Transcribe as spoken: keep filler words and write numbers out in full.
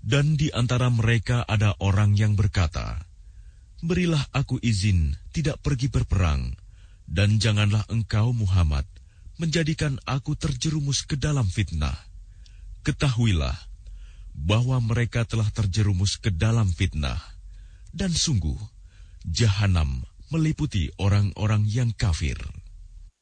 Dan di antara mereka ada orang yang berkata, "Berilah aku izin tidak pergi berperang, dan janganlah engkau Muhammad menjadikan aku terjerumus ke dalam fitnah." Ketahuilah bahwa mereka telah terjerumus ke dalam fitnah, dan sungguh jahanam meliputi orang-orang yang kafir.